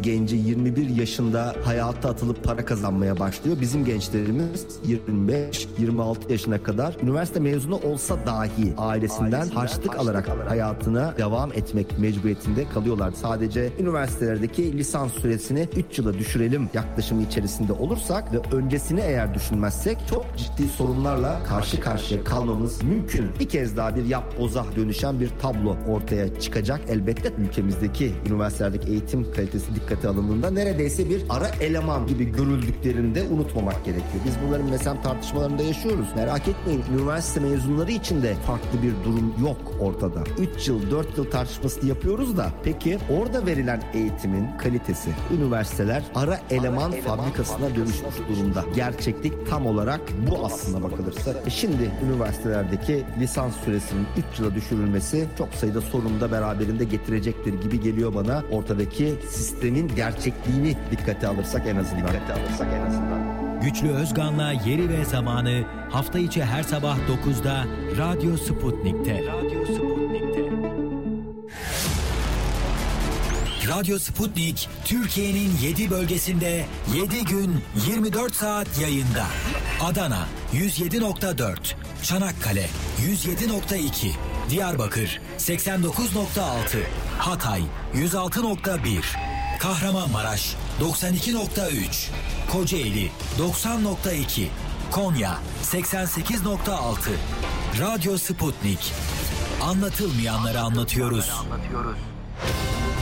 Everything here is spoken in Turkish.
genci 21 yaşında hayata atılıp para kazanmaya başlıyor. Bizim gençlerimiz 25-26 yaşına kadar üniversite mezunu olsa dahi ailesinden harçlık alarak hayatına devam etmek mecburiyetinde kalıyorlar. Sadece üniversitelerdeki lisans süresini 3 yıla düşürelim yaklaşımı içerisinde olursak ve öncesini eğer düşünmezsek çok ciddi sorunlarla karşı karşıya kalmamız mümkün. Bir kez daha bir yapboza dönüşen bir tablo ortaya çıkacak. Elbette ülkemizdeki üniversitelerdeki eğitim kalitesi dikkate alındığında neredeyse bir ara eleman gibi görüldüklerini de unutmamak gerekiyor. Biz bunların mesela tartışmalarında yaşıyoruz. Merak etmeyin, üniversite mezunları için de farklı bir durum yok ortada. 3 yıl 4 yıl tartışmasını yapıyoruz da peki orada verilen eğitimin kalitesi, üniversiteler ara eleman fabrikasına dönüşmüş durumda. Gerçeklik tam olarak bu aslında bakılırsa. Şimdi üniversitelerdeki lisans süresinin 3 yıla düşürülmesi çok sayıda sorunu da beraberinde getirecektir gibi geliyor bana. Ortadaki sistemin gerçekliğini dikkate alırsak en azından. Güçlü Özgan'la Yeri ve Zamanı hafta içi her sabah 9'da Radyo Sputnik'te. Radyo Sputnik, Türkiye'nin 7 bölgesinde 7 gün 24 saat yayında. Adana 107.4, Çanakkale 107.2, Diyarbakır 89.6, Hatay 106.1, Kahramanmaraş 92.3, Kocaeli 90.2, Konya 88.6. Radyo Sputnik. Anlatılmayanları anlatıyoruz.